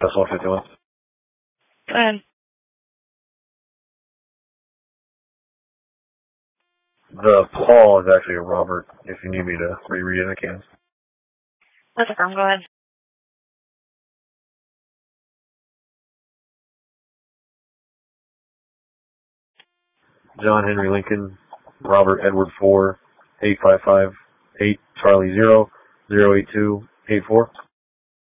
That's 151. Go ahead. The Paul is actually a Robert. If you need me to reread it, I can. That's a firm. Go ahead. John Henry Lincoln, Robert Edward 4, 855, 8 Charlie 0, 082, 84.